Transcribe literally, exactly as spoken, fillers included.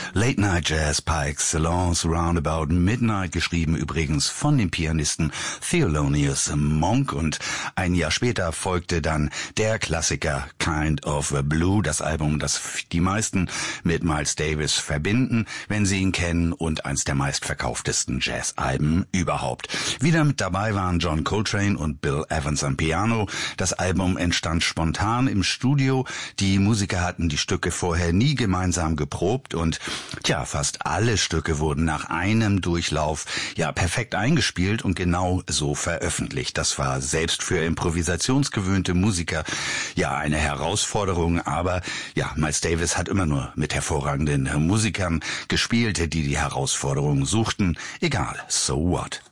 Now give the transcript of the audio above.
Late Night Jazz par excellence, Roundabout Midnight, geschrieben übrigens von dem Pianisten Thelonious Monk, und ein Jahr später folgte dann der Klassiker Kind of Blue, das Album, das die meisten mit Miles Davis verbinden, wenn sie ihn kennen, und eins der meistverkauftesten Jazz-Alben überhaupt. Wieder mit dabei waren John Coltrane und Bill Evans am Piano. Das Album entstand spontan im Studio. Die Musiker hatten die Stücke vorher nie gemeinsam geprobt, und tja, fast alle Stücke wurden nach einem Durchlauf ja perfekt eingespielt und genau so veröffentlicht. Das war selbst für improvisationsgewöhnte Musiker ja eine Herausforderung, aber ja, Miles Davis hat immer nur mit hervorragenden Musikern gespielt, die die Herausforderung suchten. Egal, so what?